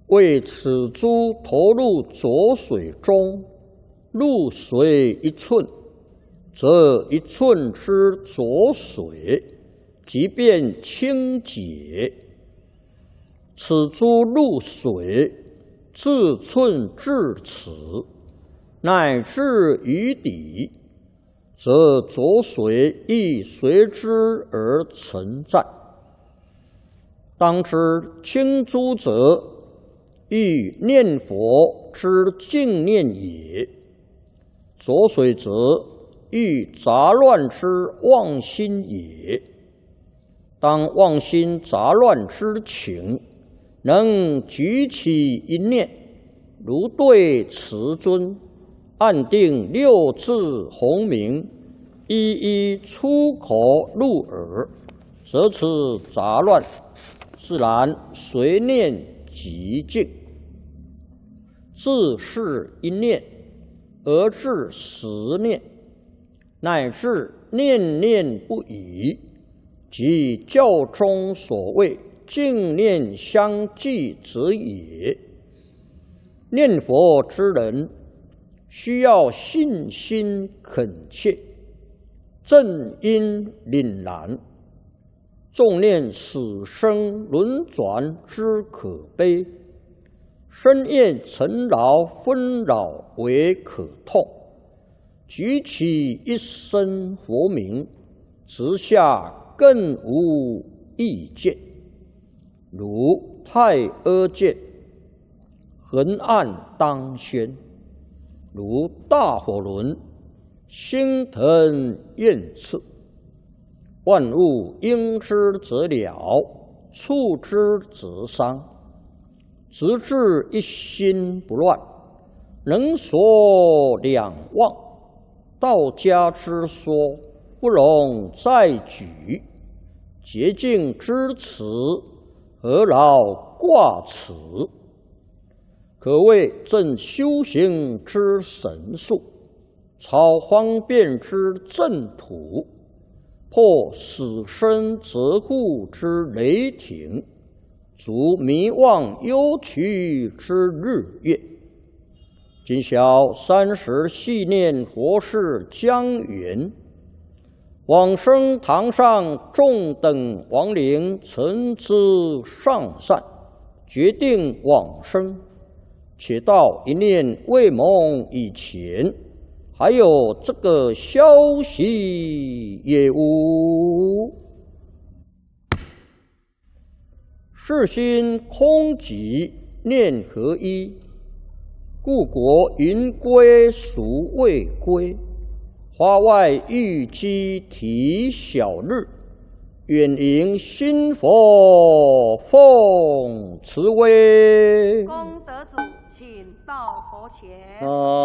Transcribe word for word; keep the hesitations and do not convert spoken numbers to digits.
为此珠投入浊水中，入水一寸，则一寸之浊水即便清洁。此珠入水，自寸至此，乃至于底，则浊水亦随之而存在。当知清珠者，欲念佛之净念也；浊水则，欲杂乱之妄心也。当妄心杂乱之情，能举起一念，如对此尊，按定六字洪名，一一出口入耳，则此杂乱自然随念即净。自是一念而至十念，乃至念念不已，即教中所谓净念相继者也。念佛之人，需要信心恳切，正因凛然，重念死生轮转之可悲，深厌尘劳纷扰为可痛，举起一声佛名，直下更无意见。如太阿剑，横按当宣；如大火轮，星腾焰炽。万物应之则了，触之则伤。直至一心不乱，能所两忘。道家之说，不容再举。洁净之词，何劳挂齿？可谓正修行之神术，超方便之正途，破死生责护之雷霆，足迷妄忧屈之日月。今宵三时系念佛事将圆，往生堂上众等亡灵曾知上善，决定往生。且到一念未蒙以前，还有这个消息也无。世心空寂，念合一，故国云归孰未归？花外玉鸡啼小日，远迎新佛奉慈威。 功德主，请到佛前。 啊